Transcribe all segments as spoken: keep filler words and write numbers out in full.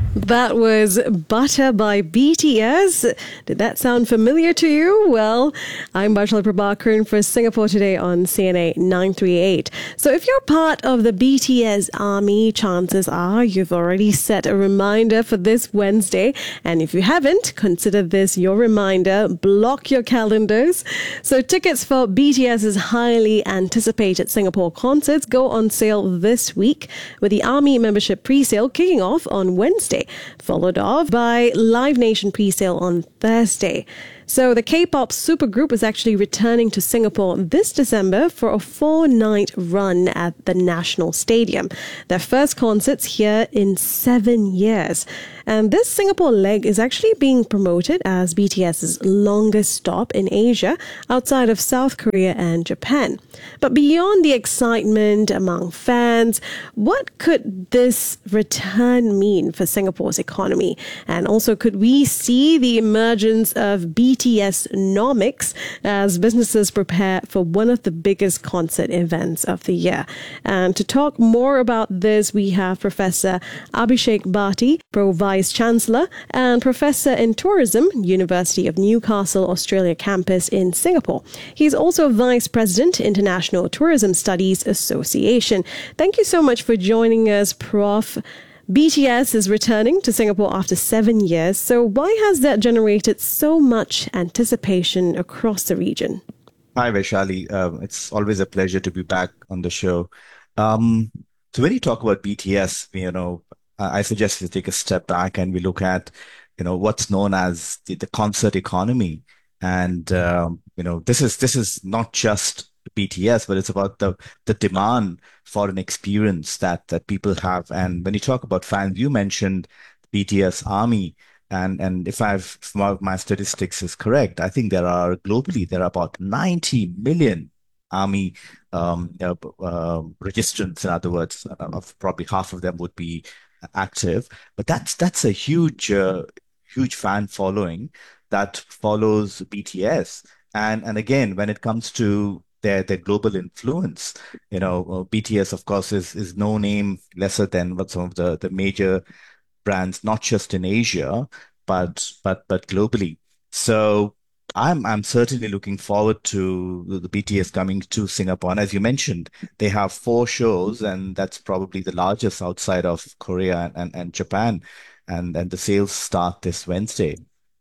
That was Butter by B T S. Did that sound familiar to you? Well, I'm Bachelor Prabhakaran for Singapore Today on C N A nine three eight. So if you're part of the B T S army, chances are you've already set a reminder for this Wednesday. And if you haven't, consider this your reminder. Block your calendars. So tickets for BTS's highly anticipated Singapore concerts go on sale this week, with the army membership pre-sale kicking off on Wednesday, followed off by Live Nation pre-sale on Thursday. So the K-pop supergroup is actually returning to Singapore this December for a four-night run at the National Stadium. Their first concerts here in seven years. And this Singapore leg is actually being promoted as BTS's longest stop in Asia outside of South Korea and Japan. But beyond the excitement among fans, what could this return mean for Singapore's economy? And also, could we see the emergence of B T S nomics as businesses prepare for one of the biggest concert events of the year? And to talk more about this, we have Professor Abhishek Bhatti, Pro Vice Chancellor and Professor in Tourism, University of Newcastle, Australia campus in Singapore. He's also Vice President, International Tourism Studies Association. Thank you so much for joining us, Professor B T S is returning to Singapore after seven years. So why has that generated so much anticipation across the region? Hi, Vaishali. Um, it's always a pleasure to be back on the show. Um, so when you talk about B T S, you know, I suggest we take a step back and we look at, you know, what's known as the, the concert economy. And, um, you know, this is this is not just B T S, but it's about the the demand for an experience that that people have. And when you talk about fans, you mentioned B T S Army, and and if I've if my, my statistics is correct, I think there are globally there are about ninety million Army um, uh, uh, registrants. In other words, uh, of probably half of them would be active, but that's that's a huge uh, huge fan following that follows B T S. And and again, when it comes to their their global influence, you know, uh, B T S, of course, is is no name lesser than what some of the the major brands, not just in Asia, but but but globally. So I'm I'm certainly looking forward to the B T S coming to Singapore. And as you mentioned, they have four shows, and that's probably the largest outside of Korea and, and Japan. And and the sales start this Wednesday.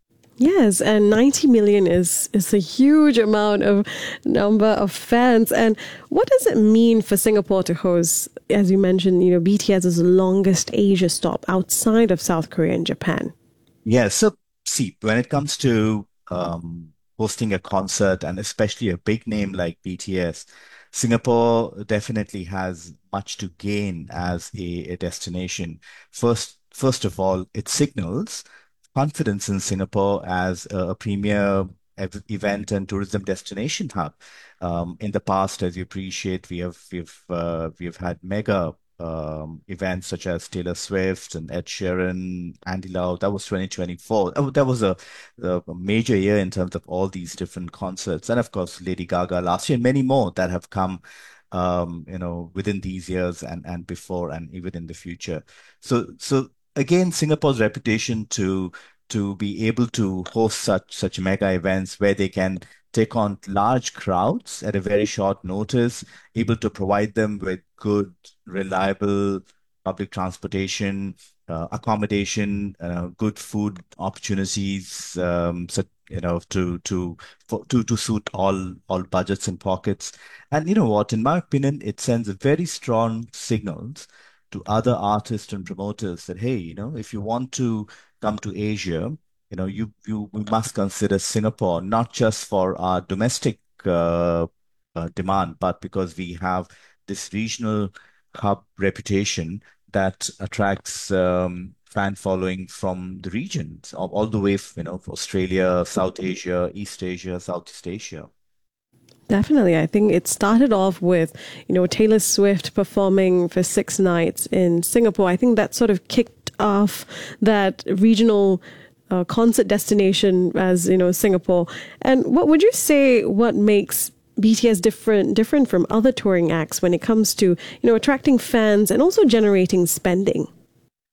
Yes, and ninety million is is a huge amount of number of fans. And what does it mean for Singapore to host, as you mentioned, you know, BTS's longest Asia stop outside of South Korea and Japan? Yeah, so see, when it comes to um, hosting a concert, and especially a big name like B T S, Singapore definitely has much to gain as a, a destination. First, first of all, it signals confidence in Singapore as a premier ev- event and tourism destination hub. Um, in the past, as you appreciate, we have we've uh, we've had mega um, events such as Taylor Swift and Ed Sheeran, Andy Lau. That was twenty twenty-four. Oh, that was a, a major year in terms of all these different concerts, and of course, Lady Gaga last year, and many more that have come. Um, you know, within these years and and before, and even in the future. So so again, Singapore's reputation to to be able to host such such mega events where they can take on large crowds at a very short notice, able to provide them with good, reliable public transportation, uh, accommodation, uh, good food opportunities, um, so, you know, to to for, to to suit all all budgets and pockets. And you know what? In my opinion, it sends a very strong signals to other artists and promoters that, hey, you know, if you want to come to Asia, you know, you you we must consider Singapore not just for our domestic uh, uh, demand, but because we have this regional hub reputation that attracts um, fan following from the regions, all, all the way, f- you know, Australia, South Asia, East Asia, Southeast Asia. Definitely. I think it started off with, you know, Taylor Swift performing for six nights in Singapore. I think that sort of kicked off that regional uh, concert destination as, you know, Singapore. And what would you say what makes B T S different different from other touring acts when it comes to, you know, attracting fans and also generating spending?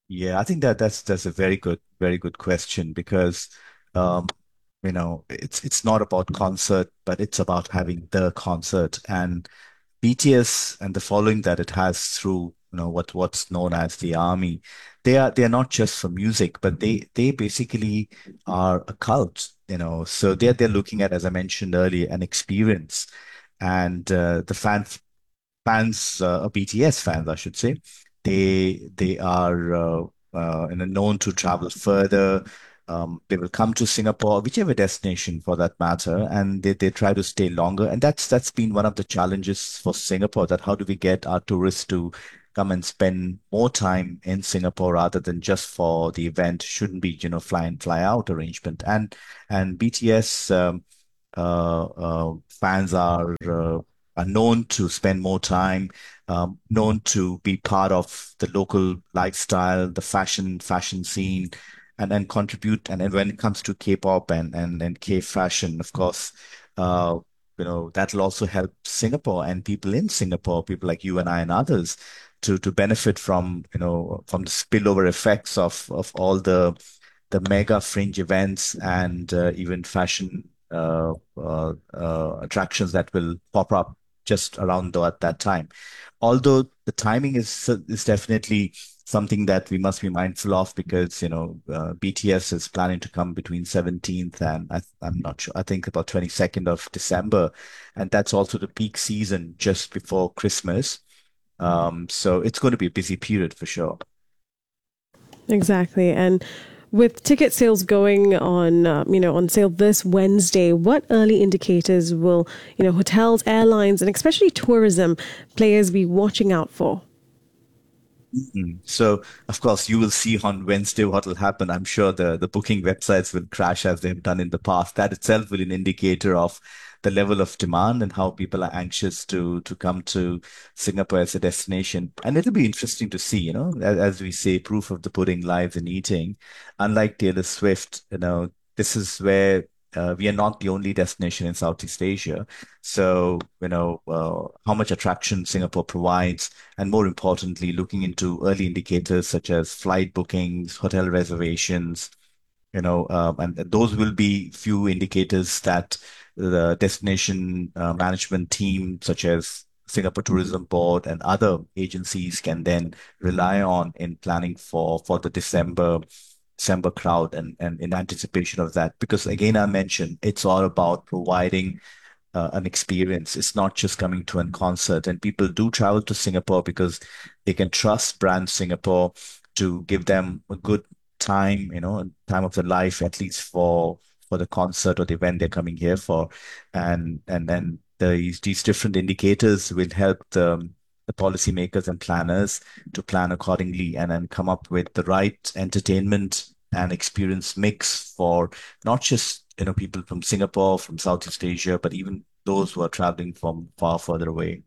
Yeah, I think that that's that's a very good, very good question because um, you know, it's it's not about concert, but it's about having the concert. And B T S and the following that it has through, you know, what what's known as the army, they are they are not just for music, but they they basically are a cult, you know. So they're they're looking at, as I mentioned earlier, an experience. And uh, the fan fans, uh, B T S fans, I should say, they they are uh, uh, you know, known to travel further. Um, they will come to Singapore, whichever destination for that matter, and they, they try to stay longer. And that's that's been one of the challenges for Singapore, that how do we get our tourists to come and spend more time in Singapore rather than just for the event? Shouldn't be, you know, fly in, fly out arrangement. And and B T S um, uh, uh, fans are uh, are known to spend more time, um, known to be part of the local lifestyle, the fashion fashion scene, and then contribute. And then when it comes to K-pop and and and K-fashion, of course, uh, you know, that'll also help Singapore and people in Singapore, people like you and I and others, to to benefit from, you know, from the spillover effects of of all the the mega fringe events and uh, even fashion uh, uh, uh, attractions that will pop up just around though at that time. Although the timing is is definitely something that we must be mindful of because you know uh, B T S is planning to come between seventeenth and I, I'm not sure. I think about twenty-second of December, and that's also the peak season just before Christmas. Um, so it's going to be a busy period for sure. Exactly. And with ticket sales going on, uh, you know, on sale this Wednesday, what early indicators will, you know, hotels, airlines, and especially tourism players be watching out for? Mm. So, of course, you will see on Wednesday what will happen. I'm sure the, the booking websites will crash as they've done in the past. That itself will be an indicator of the level of demand and how people are anxious to to come to Singapore as a destination. And it'll be interesting to see, you know, as, as we say, proof of the pudding lies in eating. Unlike Taylor Swift, you know, this is where uh, we are not the only destination in Southeast Asia. So, you know, uh, how much attraction Singapore provides and more importantly, looking into early indicators such as flight bookings, hotel reservations, you know, um, and those will be few indicators that the destination uh, management team, such as Singapore Tourism Board and other agencies, can then rely on in planning for for the December December crowd and and in anticipation of that. Because again, I mentioned it's all about providing uh, an experience. It's not just coming to a concert. And people do travel to Singapore because they can trust brand Singapore to give them a good time, you know, time of their life, at least for for the concert or the event they're coming here for. And and then these these different indicators will help the the policymakers and planners to plan accordingly and then come up with the right entertainment and experience mix for not just you know people from Singapore, from Southeast Asia, but even those who are traveling from far further away.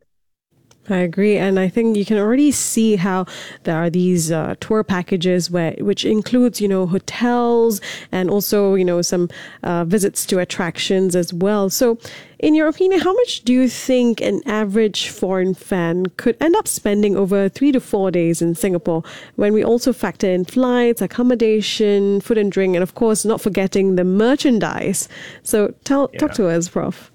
I agree, and I think you can already see how there are these uh, tour packages where, which includes, you know, hotels and also, you know, some uh, visits to attractions as well. So, in your opinion, how much do you think an average foreign fan could end up spending over three to four days in Singapore when we also factor in flights, accommodation, food and drink, and of course, not forgetting the merchandise? So, tell talk Yeah. to us, Prof.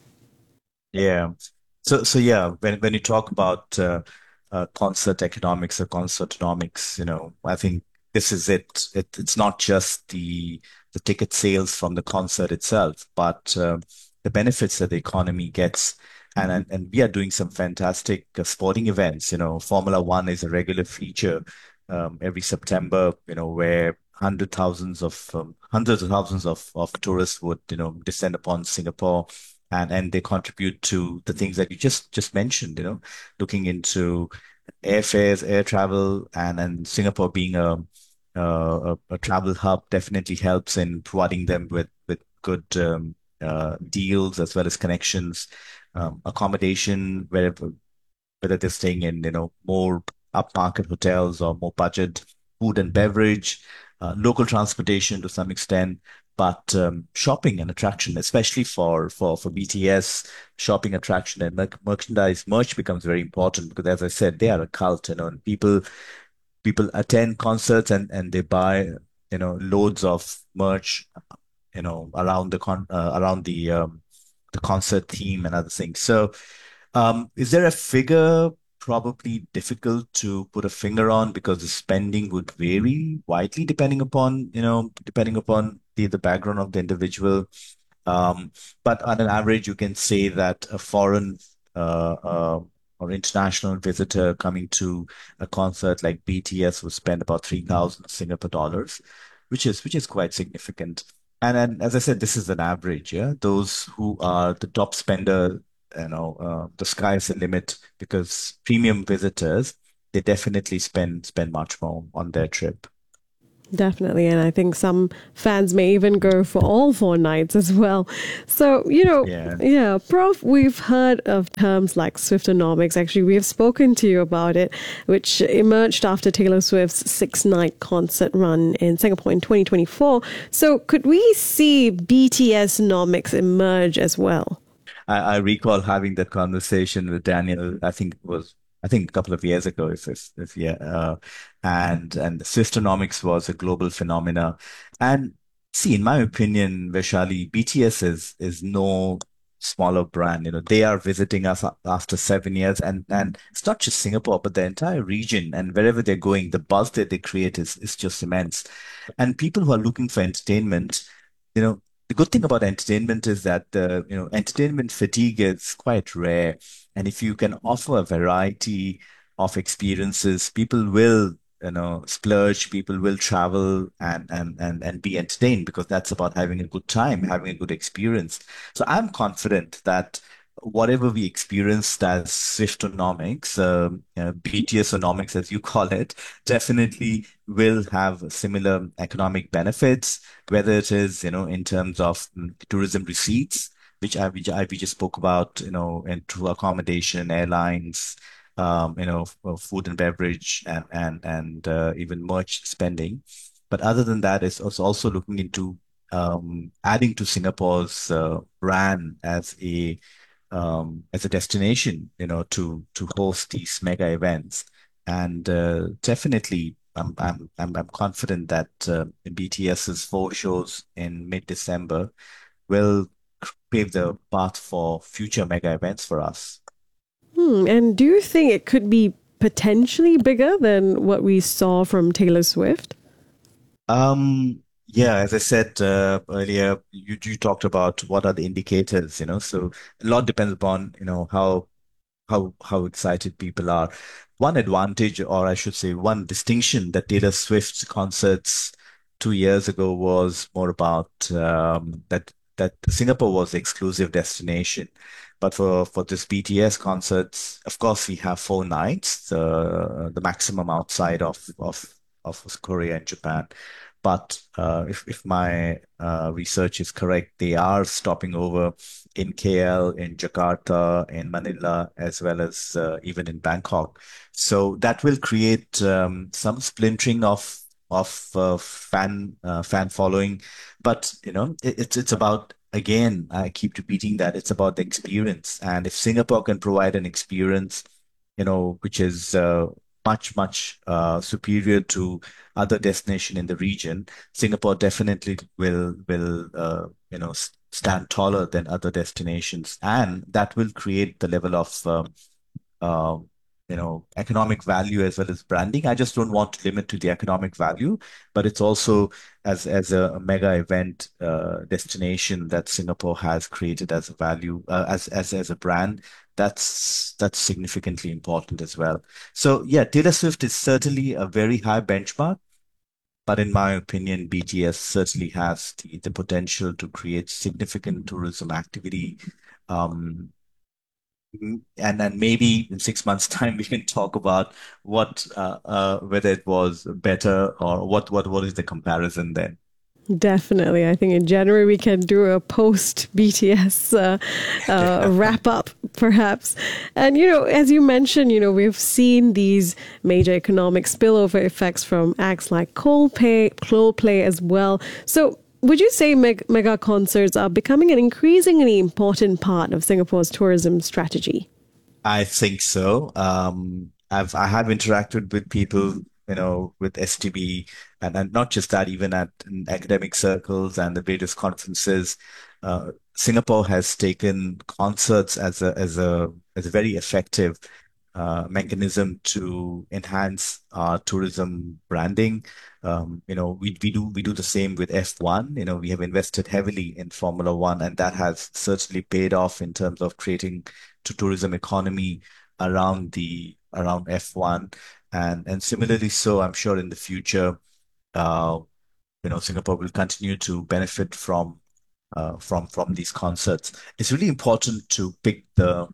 Yeah. So, so yeah, when when you talk about uh, uh, concert economics or concertonomics, you know, I think this is it. It it's not just the the ticket sales from the concert itself, but uh, the benefits that the economy gets. And, and and we are doing some fantastic uh, sporting events. You know, Formula One is a regular feature um, every September. You know, where hundred thousands of um, hundreds of thousands of of tourists would you know descend upon Singapore and and they contribute to the things that you just just mentioned, you know, looking into airfares, air travel, and and Singapore being a a, a travel hub definitely helps in providing them with with good um, uh, deals as well as connections, um, accommodation wherever whether they're staying in, you know, more upmarket hotels or more budget food and beverage, uh, local transportation to some extent, but um, shopping and attraction, especially for for for B T S, shopping attraction and merc merchandise merch becomes very important because, as I said, they are a cult, you know, and people people attend concerts and and they buy, you know, loads of merch, you know, around the con uh, around the um, the concert theme and other things. So, um, is there a figure? Probably difficult to put a finger on because the spending would vary widely depending upon, you know, depending upon the the background of the individual. Um, but on an average, you can say that a foreign uh, uh, or international visitor coming to a concert like B T S would spend about three thousand Singapore dollars, which is which is quite significant. And, and as I said, this is an average, yeah. Those who are the top spender, you know, uh, the sky's the limit because premium visitors, they definitely spend spend much more on their trip. Definitely. And I think some fans may even go for all four nights as well. So, you know, Yeah. yeah, Prof, we've heard of terms like Swiftonomics. Actually, we have spoken to you about it, which emerged after Taylor Swift's six night concert run in Singapore in twenty twenty-four. So, could we see B T S nomics emerge as well? I, I recall having that conversation with Daniel. I think it was, I think a couple of years ago, if, if, if yeah, uh, and and Swistonomics was a global phenomena. And see, in my opinion, Vaishali, B T S is is no smaller brand. You know, they are visiting us a- after seven years, and and it's not just Singapore, but the entire region. And wherever they're going, the buzz that they create is is just immense. And people who are looking for entertainment, you know, the good thing about entertainment is that the, you know, entertainment fatigue is quite rare. And if you can offer a variety of experiences, people will, you know, splurge, people will travel and and and and be entertained because that's about having a good time, having a good experience. So I'm confident that whatever we experienced as Swiftonomics, um, uh, BTSonomics, as you call it, definitely will have similar economic benefits, whether it is, you know, in terms of mm, tourism receipts, which I, which I, we just spoke about, you know, and through accommodation, airlines, um, you know, f- uh, food and beverage, and and and uh, even merch spending. But other than that, it's also also looking into um, adding to Singapore's uh, brand as a um, as a destination, you know, to to host these mega events. And uh, definitely, I'm I'm I'm I'm confident that uh, BTS's four shows in mid-December will pave the path for future mega events for us. Hmm. And do you think it could be potentially bigger than what we saw from Taylor Swift? Um, yeah, as I said uh, earlier, you you talked about what are the indicators, you know, so a lot depends upon, you know, how how how excited people are. One advantage, or I should say, one distinction that Taylor Swift's concerts two years ago was more about um, that that Singapore was the exclusive destination. But for for this B T S concerts, of course, we have four nights, the the maximum outside of of of Korea and Japan. But uh, if if my uh, research is correct, they are stopping over in K L, in Jakarta, in Manila, as well as uh, even in Bangkok. So that will create um, some splintering of of uh, fan uh, fan following, but you know it, it's it's about, again, I keep repeating that it's about the experience, and if Singapore can provide an experience, you know, which is uh, much much uh, superior to other destination in the region, Singapore definitely will will uh, you know s- stand taller than other destinations, and that will create the level of um, uh, you know economic value as well as branding. I just don't want to limit to the economic value, but it's also as as a mega event uh, destination that Singapore has created as a value uh, as as as a brand. That's that's significantly important as well. So yeah, Taylor Swift is certainly a very high benchmark. But in my opinion, B T S certainly has the, the potential to create significant tourism activity. Um, mm, and then maybe in six months' time, we can talk about what, uh, uh, whether it was better or what, what, what is the comparison then. Definitely. I think in January we can do a post B T S uh, uh, wrap up, perhaps. And, you know, as you mentioned, you know, we've seen these major economic spillover effects from acts like Coldplay, Coldplay as well. So, would you say meg- mega concerts are becoming an increasingly important part of Singapore's tourism strategy? I think so. Um, I've I have interacted with people you know, with S T B, and, and not just that, even at in academic circles and the various conferences, uh, Singapore has taken concerts as a as a as a very effective uh, mechanism to enhance our tourism branding. Um, you know, we, we do we do the same with F one. You know, we have invested heavily in Formula One, and that has certainly paid off in terms of creating to tourism economy around the around F one. And and similarly, so I'm sure in the future, uh, you know, Singapore will continue to benefit from uh, from from these concerts. It's really important to pick the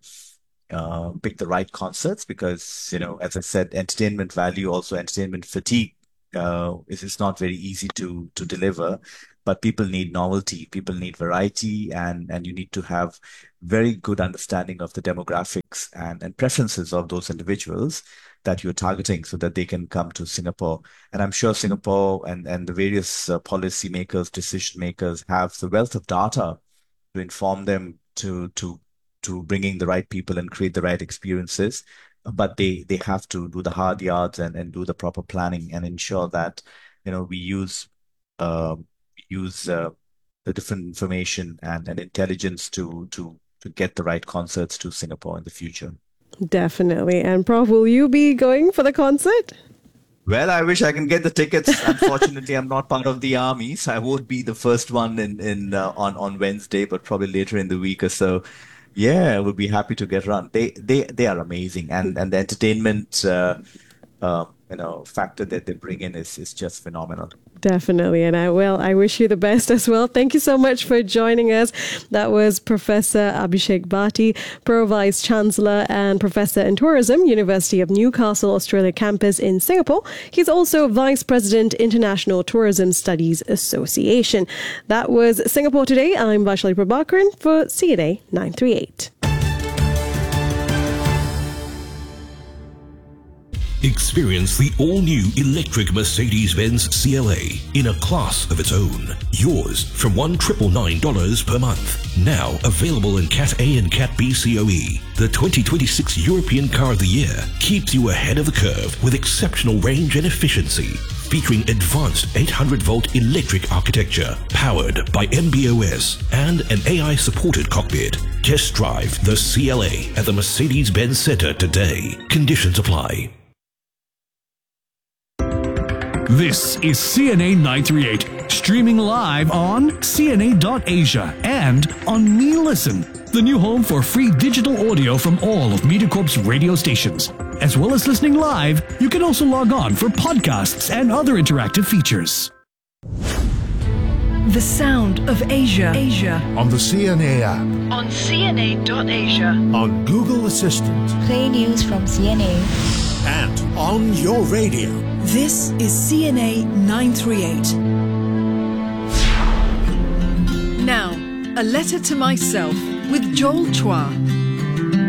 uh, pick the right concerts because, you know, as I said, entertainment value, also entertainment fatigue, uh, is, is not very easy to to deliver. But people need novelty, people need variety, and and you need to have very good understanding of the demographics and, and preferences of those individuals that you're targeting so that they can come to Singapore. And I'm sure Singapore and, and the various uh, policy makers, decision makers have the wealth of data to inform them to to to bringing the right people and create the right experiences. But they they have to do the hard yards and, and do the proper planning and ensure that, you know, we use uh, use uh, the different information and, and intelligence to to to get the right concerts to Singapore in the future. Definitely. And Prof, will you be going for the concert? Well, I wish I can get the tickets. Unfortunately, I'm not part of the army, so I won't be the first one in in uh, on on Wednesday, but probably later in the week or so. Yeah, I would be happy to get around. They they they are amazing, and and the entertainment uh, uh, you know factor that they bring in is is just phenomenal. Definitely. And I will. I wish you the best as well. Thank you so much for joining us. That was Professor Abhishek Bhatti, Pro Vice Chancellor and Professor in Tourism, University of Newcastle, Australia campus in Singapore. He's also Vice President, International Tourism Studies Association. That was Singapore Today. I'm Vaishali Prabhakaran for C N A nine three eight. Experience the all-new electric Mercedes-Benz C L A in a class of its own. Yours from one thousand nine hundred ninety-nine dollars per month. Now available in Cat A and Cat B C O E. The twenty twenty-six European Car of the Year keeps you ahead of the curve with exceptional range and efficiency. Featuring advanced eight hundred volt electric architecture, powered by M B O S and an A I-supported cockpit. Test drive the C L A at the Mercedes-Benz Center today. Conditions apply. This is C N A nine three eight, streaming live on C N A dot Asia and on Me Listen, the new home for free digital audio from all of MediaCorp's radio stations. As well as listening live, you can also log on for podcasts and other interactive features. The sound of Asia. Asia. On the C N A app. On C N A dot Asia. On Google Assistant. Play news from C N A. And on your radio. This is C N A nine three eight. Now, a letter to myself with Joel Chua.